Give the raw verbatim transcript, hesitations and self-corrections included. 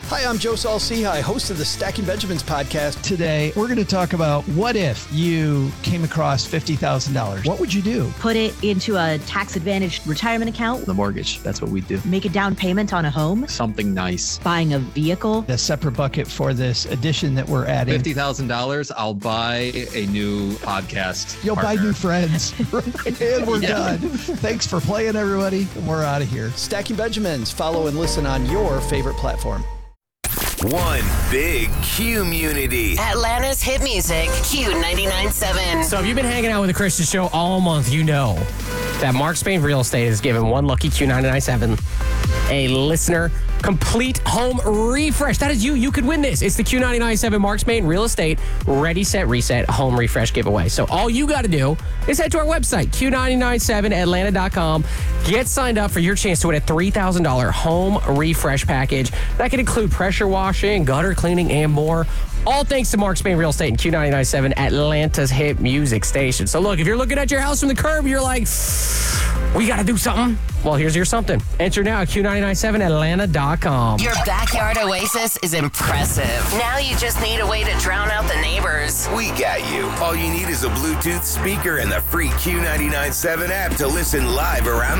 Hi, I'm Joe Saul-Sehy, host of the Stacking Benjamins podcast. Today, we're going to talk about what if you came across fifty thousand dollars? What would you do? Put it into a tax-advantaged retirement account. The mortgage, that's what we do. Make a down payment on a home. Something nice. Buying a vehicle. A separate bucket for this addition that we're adding. fifty thousand dollars, I'll buy a new podcast You'll partner. buy new friends. And we're Yeah. done. Thanks for playing, everybody. And we're out of here. Stacking Benjamins. Follow and listen on your favorite platform. One big Q-munity. Atlanta's hit music, Q ninety-nine point seven. So if you've been hanging out with the Christian Show all month, you know that Mark Spain Real Estate has given one lucky Q ninety-nine point seven a listener complete home refresh. That is you. You could win this. It's the Q ninety-nine point seven Mark Spain Real Estate Ready, Set, Reset home refresh giveaway. So all you got to do is head to our website, Q nine nine seven atlanta dot com. Get signed up for your chance to win a three thousand dollars home refresh package. That can include pressure washing, gutter cleaning, and more. All thanks to Mark Spain Real Estate and Q ninety-nine point seven, Atlanta's hit music station. So look, if you're looking at your house from the curb, you're like, we got to do something. Well, here's your something. Enter now at Q nine nine seven atlanta dot com. Your backyard oasis is impressive. Now you just need a way to drown out the neighbors. We got you. All you need is a Bluetooth speaker and the free Q ninety-nine point seven app to listen live around